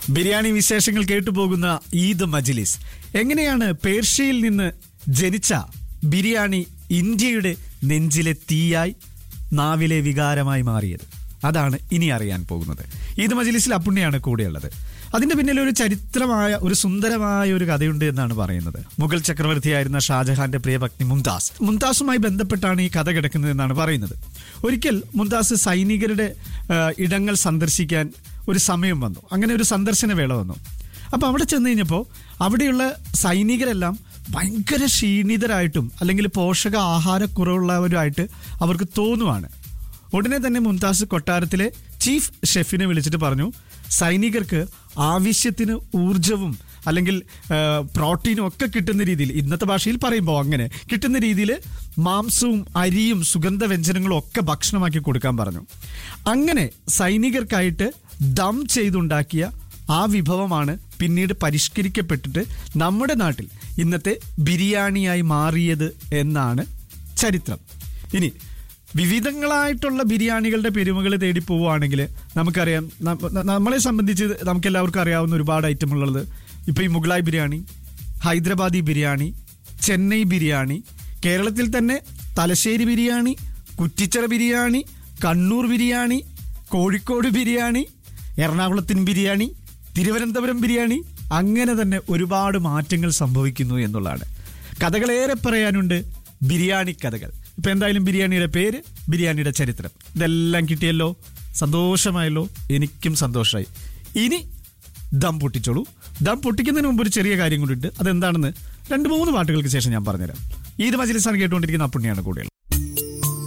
ബിരിയാണി വിശേഷങ്ങൾ കേട്ടുപോകുന്ന ഈദ് മജ്ലിസ്. എങ്ങനെയാണ് പേർഷ്യയിൽ നിന്ന് ജനിച്ച ബിരിയാണി ഇന്ത്യയുടെ നെഞ്ചിലെ തീയായി, നാവിലെ വികാരമായി മാറിയത്? അതാണ് ഇനി അറിയാൻ പോകുന്നത്. ഈദ് മജ്ലിസിൽ അപ്പുണ്ണിയാണ് കൂടെയുള്ളത്. അതിന്റെ പിന്നിൽ ഒരു ചരിത്രമായ, ഒരു സുന്ദരമായ ഒരു കഥയുണ്ട് എന്നാണ് പറയുന്നത്. മുഗൾ ചക്രവർത്തിയായിരുന്ന ഷാജഹാന്റെ പ്രിയപത്നി മുംതാസുമായി ബന്ധപ്പെട്ടാണ് ഈ കഥ കിടക്കുന്നത് എന്നാണ് പറയുന്നത്. ഒരിക്കൽ മുംതാസ് സൈനികരുടെ ഇടങ്ങൾ സന്ദർശിക്കാൻ ഒരു സമയം വന്നു. അങ്ങനെ ഒരു സന്ദർശന വേള വന്നു. അപ്പോൾ അവിടെ ചെന്ന് കഴിഞ്ഞപ്പോൾ അവിടെയുള്ള സൈനികരെല്ലാം ഭയങ്കര ക്ഷീണിതരായിട്ടും അല്ലെങ്കിൽ പോഷക ആഹാരക്കുറവുള്ളവരുമായിട്ട് അവർക്ക് തോന്നുവാണ്. ഉടനെ തന്നെ മുംതാസ് കൊട്ടാരത്തിലെ ചീഫ് ഷെഫിനെ വിളിച്ചിട്ട് പറഞ്ഞു, സൈനികർക്ക് ആവശ്യത്തിന് ഊർജവും അല്ലെങ്കിൽ പ്രോട്ടീനും ഒക്കെ കിട്ടുന്ന രീതിയിൽ, ഇന്നത്തെ ഭാഷയിൽ പറയുമ്പോൾ അങ്ങനെ കിട്ടുന്ന രീതിയിൽ മാംസവും അരിയും സുഗന്ധവ്യഞ്ജനങ്ങളും ഒക്കെ ഭക്ഷണമാക്കി കൊടുക്കാൻ പറഞ്ഞു. അങ്ങനെ സൈനികർക്കായിട്ട് ദം ചെയ്തുണ്ടാക്കിയ ആ വിഭവമാണ് പിന്നീട് പരിഷ്കരിക്കപ്പെട്ടിട്ട് നമ്മുടെ നാട്ടിൽ ഇന്നത്തെ ബിരിയാണിയായി മാറിയത് എന്നാണ് ചരിത്രം. ഇനി വിവിധങ്ങളായിട്ടുള്ള ബിരിയാണികളുടെ പെരുമകൾ തേടി പോവുകയാണെങ്കിൽ നമുക്കറിയാം, നമ്മളെ സംബന്ധിച്ച് നമുക്കെല്ലാവർക്കും അറിയാവുന്ന ഒരുപാട് ഐറ്റമുള്ളത് ഇപ്പോൾ ഈ മുഗളായി ബിരിയാണി, ഹൈദരാബാദി ബിരിയാണി, ചെന്നൈ ബിരിയാണി, കേരളത്തിൽ തന്നെ തലശ്ശേരി ബിരിയാണി, കുറ്റിച്ചിറ ബിരിയാണി, കണ്ണൂർ ബിരിയാണി, കോഴിക്കോട് ബിരിയാണി, എറണാകുളത്തിൻ ബിരിയാണി, തിരുവനന്തപുരം ബിരിയാണി, അങ്ങനെ തന്നെ ഒരുപാട് മാറ്റങ്ങൾ സംഭവിക്കുന്നു എന്നുള്ളതാണ്. കഥകളേറെ പറയാനുണ്ട്, ബിരിയാണി കഥകൾ. ഇപ്പം എന്തായാലും ബിരിയാണിയുടെ പേര്, ബിരിയാണിയുടെ ചരിത്രം, ഇതെല്ലാം കിട്ടിയല്ലോ, സന്തോഷമായല്ലോ. എനിക്കും സന്തോഷമായി. ഇനി ദം പൊട്ടിച്ചോളൂ. ദം പൊട്ടിക്കുന്നതിന് മുമ്പ് ഒരു ചെറിയ കാര്യം കൊണ്ടിട്ട് അതെന്താണെന്ന് 2-3 പാട്ടുകൾക്ക് ശേഷം ഞാൻ പറഞ്ഞുതരാം. ഈദ് മജ്ലിസാണ് കേട്ടുകൊണ്ടിരിക്കുന്ന അപ്പുണ്ണിയാണ് കൂടെ.